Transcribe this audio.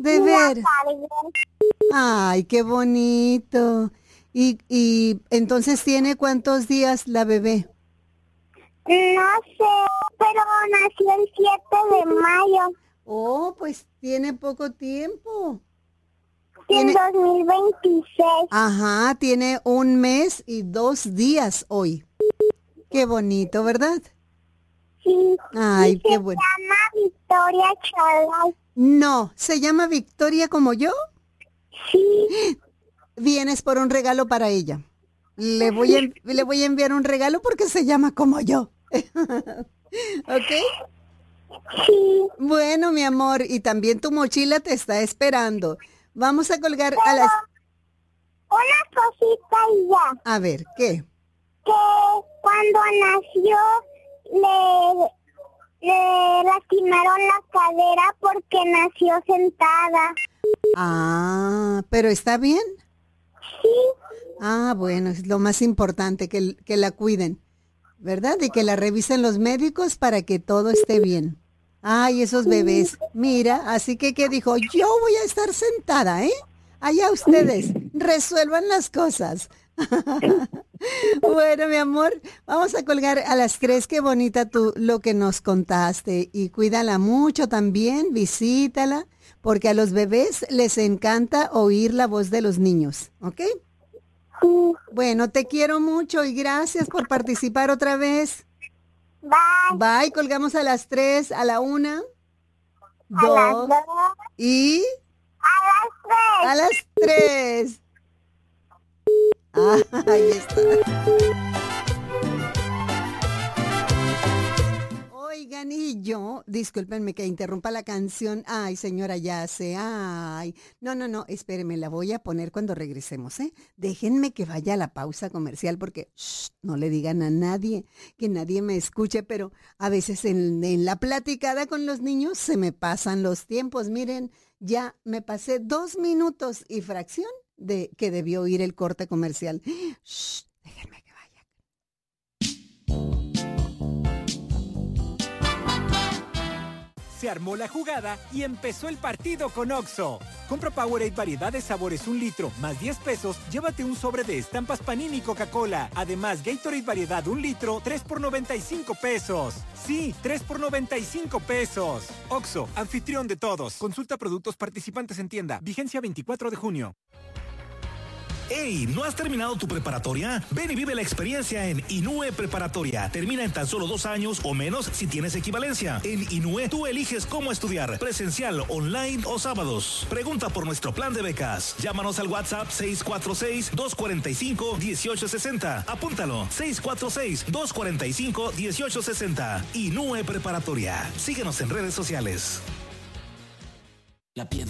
De La ver. cargué. Ay, qué bonito. Y entonces ¿tiene cuántos días la bebé? No sé, pero nació el 7 de mayo Oh, pues tiene poco tiempo. en Tiene, 2026. ajá, tiene 1 mes y 2 días hoy. Qué bonito, ¿verdad? Sí, y Ay, se qué bueno. llama Victoria Chalai. No, ¿se llama Victoria como yo? Sí, Vienes por un regalo para ella. Le voy a enviar un regalo porque se llama como yo. ¿Ok? sí, Bueno, mi amor, y también tu mochila te está esperando. Vamos a colgar a pero las... una cosita y ya, A ver, ¿qué? que cuando nació le lastimaron la cadera porque nació sentada. Ah, pero está bien. Sí, Ah, bueno, es lo más importante, que la cuiden, ¿verdad? Y que la revisen los médicos para que todo esté bien. Ay, esos sí, bebés. Mira, así que, ¿qué dijo? Yo voy a estar sentada, ¿eh? Allá ustedes, resuelvan las cosas. Bueno, mi amor, vamos a colgar a las 3. Qué bonita tú lo que nos contaste. Y cuídala mucho también, visítala, porque a los bebés les encanta oír la voz de los niños, ¿ok? sí. Bueno, te quiero mucho y gracias por participar otra vez. Bye. Bye, colgamos a las 3, a la 1, A las 2 2, y a las a 3. las 3. Ah, ahí está. Oigan, y yo, discúlpenme que interrumpa la canción. Ay, señora, ya sé. Ay, no, no, no, espérenme, la voy a poner cuando regresemos, ¿eh? Déjenme que vaya a la pausa comercial porque no le digan a nadie, que nadie me escuche, pero a veces en la platicada con los niños se me pasan los tiempos. Miren, ya me pasé 2 minutos y fracción de que debió ir el corte comercial. Déjenme que vaya. Se armó la jugada y empezó el partido con Oxxo. Compra Powerade variedad de sabores 1 litro más 10 pesos, llévate un sobre de estampas Panini y Coca-Cola. Además, Gatorade variedad 1 litro, 3 por 95 pesos. Sí, 3 por 95 pesos. Oxxo, anfitrión de todos. Consulta productos participantes en tienda. Vigencia 24 de junio. ¡Ey! ¿No has terminado tu preparatoria? Ven y vive la experiencia en INUE Preparatoria. Termina en tan solo 2 años o menos si tienes equivalencia. En INUE tú eliges cómo estudiar, presencial, online o sábados. Pregunta por nuestro plan de becas. Llámanos al WhatsApp 646-245-1860. Apúntalo, 646-245-1860. INUE Preparatoria. Síguenos en redes sociales. La piedra